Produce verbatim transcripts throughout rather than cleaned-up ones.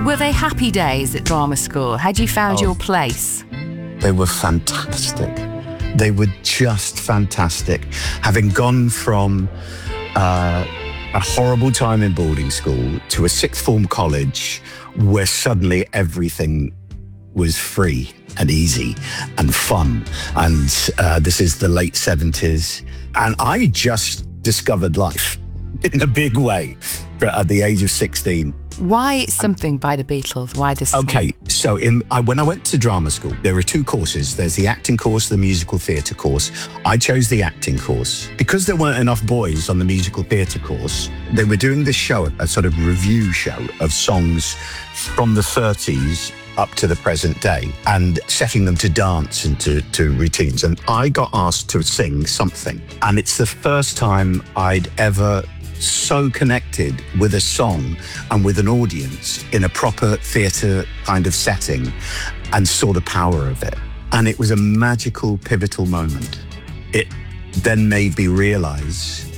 Were they happy days at drama school? Had you found Oh. your place? They were fantastic. They were just fantastic. Having gone from uh, a horrible time in boarding school to a sixth form college where suddenly everything was free and easy and fun. And uh, this is the late seventies. And I just discovered life in a big way at the age of sixteen. Why Something by the Beatles? Why this song? Okay, so in, I, when I went to drama school, there are two courses. There's the acting course, the musical theatre course. I chose the acting course. Because there weren't enough boys on the musical theatre course, they were doing this show, a sort of review show of songs from the thirties up to the present day and setting them to dance and to, to routines. And I got asked to sing something. And it's the first time I'd ever so connected with a song and with an audience in a proper theatre kind of setting and saw the power of it. And it was a magical, pivotal moment. It then made me realise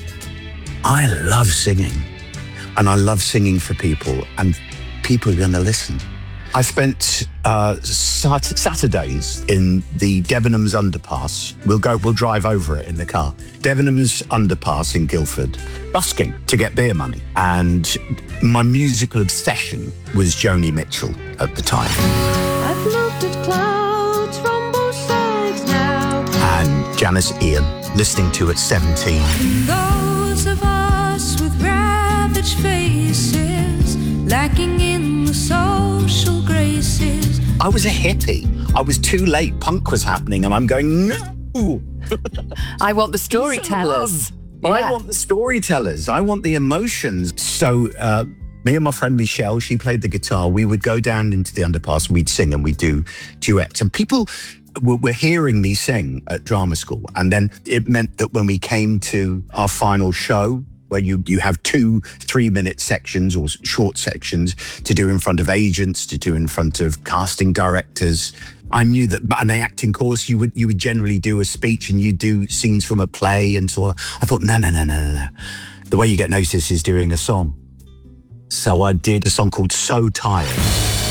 I love singing and I love singing for people and people are going to listen. I spent uh, sat- Saturdays in the Debenhams underpass. We'll go, we'll drive over it in the car. Debenhams underpass in Guildford, busking to get beer money. And my musical obsession was Joni Mitchell at the time. I've looked at clouds from both sides now. And Janice Ian, listening to at seventeen. Those of us with ravaged faces, lacking in the social graces. I was a hippie. I was too late. Punk was happening and I'm going, no. I want the storytellers. I Yeah. want the storytellers. I want the emotions. So uh, me and my friend Michelle, she played the guitar. We would go down into the underpass, we'd sing and we'd do duets. And people were, were hearing me sing at drama school. And then it meant that when we came to our final show, where you, you have two three-minute sections or short sections to do in front of agents, to do in front of casting directors. I knew that, but in the acting course, you would you would generally do a speech and you do scenes from a play and so on. I thought, no, no, no, no, no, no. The way you get noticed is doing a song. So I did a song called So Tired.